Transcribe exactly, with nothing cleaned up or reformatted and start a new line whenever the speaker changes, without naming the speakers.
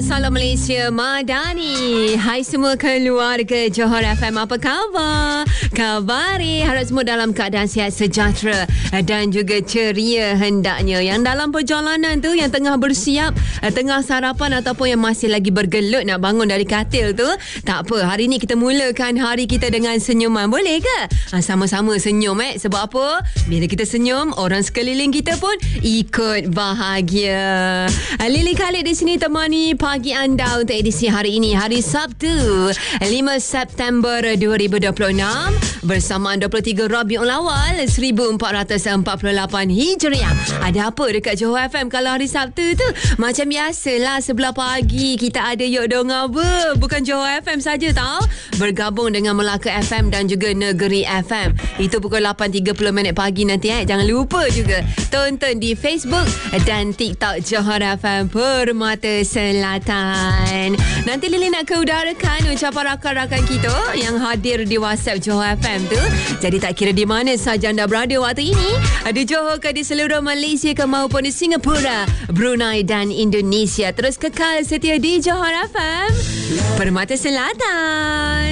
Salam Malaysia Madani. Hai semua keluarga Johor F M, apa khabar? Khabari harap semua dalam keadaan sihat sejahtera dan juga ceria hendaknya. Yang dalam perjalanan tu, yang tengah bersiap, tengah sarapan ataupun yang masih lagi bergelut nak bangun dari katil tu, tak apa, hari ni kita mulakan hari kita dengan senyuman. Boleh ke? Ha, sama-sama senyum eh. Sebab apa? Bila kita senyum, orang sekeliling kita pun ikut bahagia. Lily Khalid di sini temani pagi anda untuk edisi hari ini, hari Sabtu lima September dua ribu dua puluh enam, bersamaan dua puluh tiga Rabiul Awal seribu empat ratus empat puluh lapan Hijriah. Ada apa dekat Johor F M kalau hari Sabtu tu? Macam biasalah, sebelah pagi kita ada Yok Dong Apa. Bukan Johor F M saja tau, bergabung dengan Melaka F M dan juga Negeri F M. Itu pukul lapan tiga puluh minit pagi nanti eh. Jangan lupa juga tonton di Facebook dan TikTok Johor F M Permata Selatan. Nanti Lily nak keudarakan ucapan rakan-rakan kita yang hadir di WhatsApp Johor F M tu. Jadi tak kira di mana sahaja anda berada waktu ini, di Johor ke, di seluruh Malaysia ke, maupun di Singapura, Brunei dan Indonesia, terus kekal setia di Johor F M Permata Selatan.